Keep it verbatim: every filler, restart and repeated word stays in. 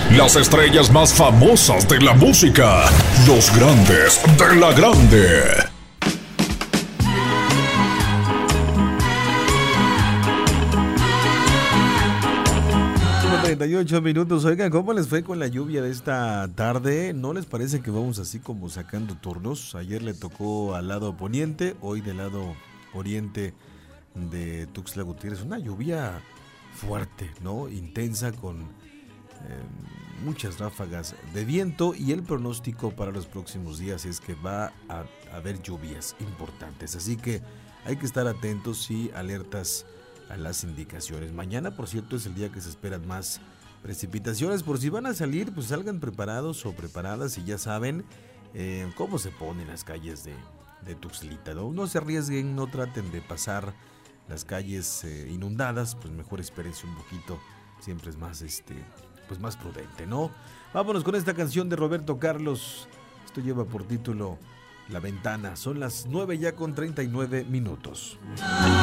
Las estrellas más famosas de la música. Los grandes de la grande. treinta y ocho minutos. Oigan, ¿cómo les fue con la lluvia de esta tarde? ¿No les parece que vamos así como sacando turnos? Ayer le tocó al lado poniente, hoy del lado oriente de Tuxtla Gutiérrez. Una lluvia fuerte, ¿no? Intensa, con eh, muchas ráfagas de viento, y el pronóstico para los próximos días es que va a haber lluvias importantes. Así que hay que estar atentos y alertas a las indicaciones. Mañana, por cierto, es el día que se esperan más precipitaciones. Por si van a salir, pues salgan preparados o preparadas y ya saben eh, cómo se ponen las calles de, de Tuxtlita, ¿no? No se arriesguen, no traten de pasar las calles eh, inundadas, pues mejor espérense un poquito, siempre es más, este, pues más prudente, ¿no? Vámonos con esta canción de Roberto Carlos. Esto lleva por título La Ventana. Son las nueve ya con treinta y nueve minutos.